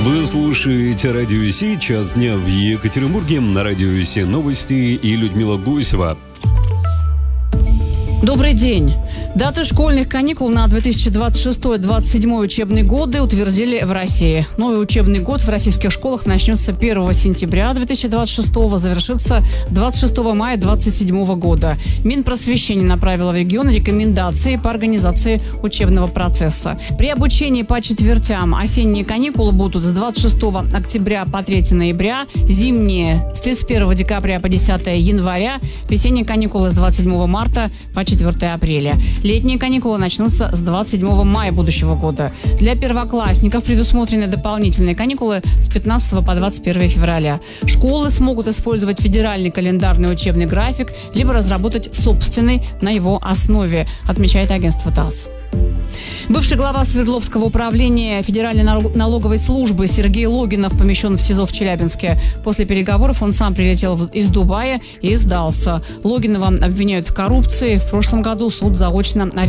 Вы слушаете Радио Си, час дня в Екатеринбурге, на Радио Си новости и Людмила Гусева. Добрый день. Даты школьных каникул на 2026-2027 учебные годы утвердили в России. Новый учебный год в российских школах начнется 1 сентября 2026, завершится 26 мая 2027 года. Минпросвещение направило в регионы рекомендации по организации учебного процесса. При обучении по четвертям осенние каникулы будут с 26 октября по 3 ноября, зимние с 31 декабря по 10 января, весенние каникулы с 27 марта по 4 апреля. Летние каникулы начнутся с 27 мая будущего года. Для первоклассников предусмотрены дополнительные каникулы с 15 по 21 февраля. Школы смогут использовать федеральный календарный учебный график, либо разработать собственный на его основе, отмечает агентство ТАСС. Бывший глава Свердловского управления Федеральной налоговой службы Сергей Логинов помещен в СИЗО в Челябинске. После переговоров он сам прилетел из Дубая и сдался. Логинова обвиняют в коррупции. В прошлом году суд заочно арестовал